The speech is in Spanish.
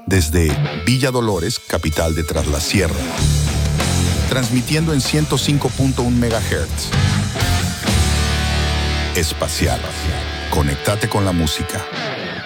desde Villa Dolores, capital de Tras la Sierra. Transmitiendo en 105.1 MHz. Espacial. Conéctate con la música.